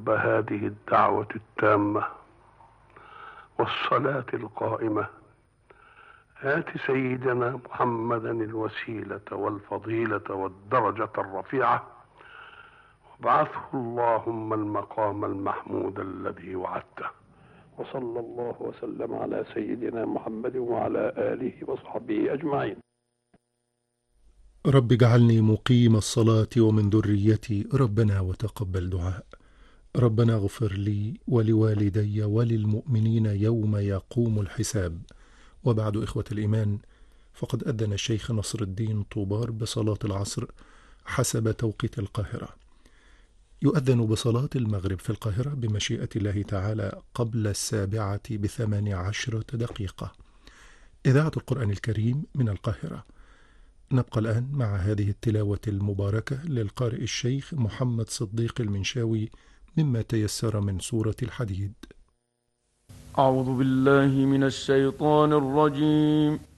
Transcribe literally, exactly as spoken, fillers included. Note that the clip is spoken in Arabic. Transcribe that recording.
رب هذه الدعوة التامة والصلاة القائمة آت سيدنا محمدا الوسيلة والفضيلة والدرجة الرفيعة وابعثه اللهم المقام المحمود الذي وعدته. وصلى الله وسلم على سيدنا محمد وعلى آله وصحبه أجمعين. رب اجعلني مقيم الصلاة ومن ذريتي ربنا وتقبل دعاء. ربنا اغفر لي ولوالدي وللمؤمنين يوم يقوم الحساب. وبعد إخوة الإيمان، فقد أذن الشيخ نصر الدين طوبار بصلاة العصر حسب توقيت القاهرة. يؤذن بصلاة المغرب في القاهرة بمشيئة الله تعالى قبل السابعة بثمان عشرة دقيقة. إذاعة القرآن الكريم من القاهرة. نبقى الآن مع هذه التلاوة المباركة للقارئ الشيخ محمد صديق المنشاوي مما تيسر من سورة الحديد. أعوذ بالله من الشيطان الرجيم.